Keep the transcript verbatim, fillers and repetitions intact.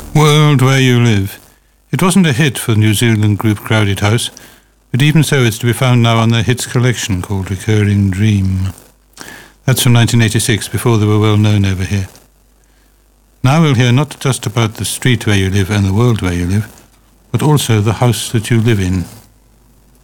World Where You Live. It wasn't a hit for New Zealand group Crowded House, but even so it's to be found now on their hits collection called Recurring Dream. That's from nineteen eighty-six, before they were well known over here. Now we'll hear not just about the street where you live and the world where you live, but also the house that you live in.